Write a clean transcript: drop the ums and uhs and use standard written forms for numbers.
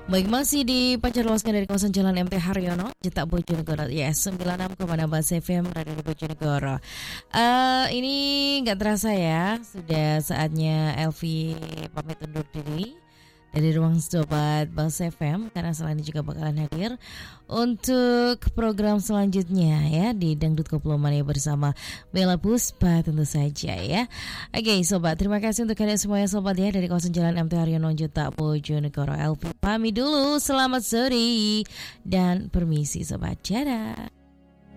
Baik, masih dipancarluaskan dari kawasan Jalan MT Haryono, Jetak Bojonegoro, yes, 96,16 FM Radio Bojonegoro. Ini nggak terasa ya, sudah saatnya Elvi pamit undur diri dari ruang Sobat Bas FM, karena selain ini juga bakalan hadir untuk program selanjutnya ya di Dangdut Koplo Mania bersama Bella Puspa tentu saja ya. Oke Sobat, terima kasih untuk kalian semuanya Sobat ya dari kawasan Jalan MT Haryono Jetak Bojonegoro. Elvi pamit dulu, selamat sore dan permisi Sobat, dadah.